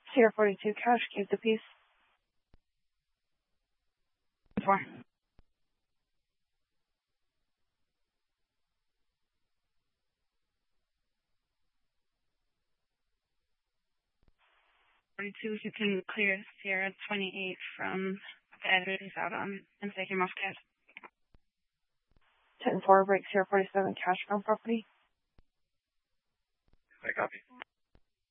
Sierra 42 cash, keep the peace. 4. 42, you can clear Sierra 28 from the editors out on and take him off cat. 10-4, break Sierra 47 cash on property. I copy.